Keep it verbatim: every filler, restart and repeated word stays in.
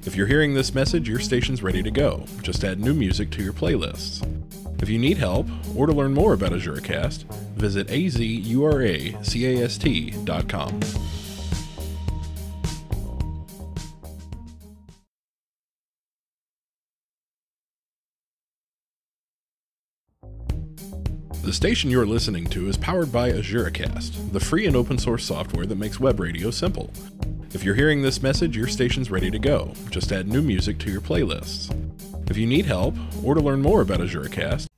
If you're hearing this message, your station's ready to go. Just add new music to your playlists. If you need help, or to learn more about AzureCast, visit a z u r a c a s t dot com. The station you're listening to is powered by AzureCast, the free and open source software that makes web radio simple. If you're hearing this message, your station's ready to go. Just add new music to your playlists. If you need help, or to learn more about AzureCast,